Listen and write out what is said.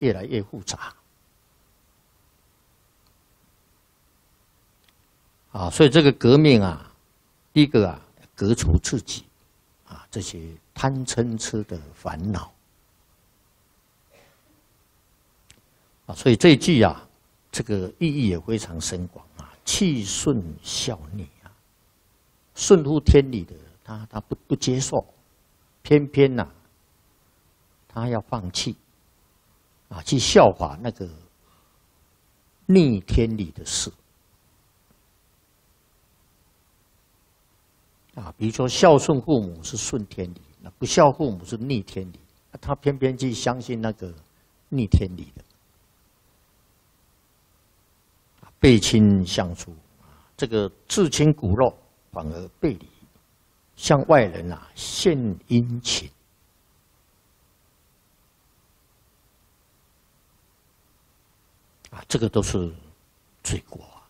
越来越复杂。啊，所以这个革命啊，第一个啊，革除自己啊这些贪嗔痴的烦恼啊，所以这一句啊，这个意义也非常深广啊，气顺效逆啊，顺乎天理的他不接受，偏偏呐、他要放弃啊，去效法那个逆天理的事。啊，比如说孝顺父母是顺天理，那不孝父母是逆天理，他偏偏去相信那个逆天理的，背亲相疏，这个至亲骨肉反而背离，向外人啊献殷勤，啊，这个都是罪过。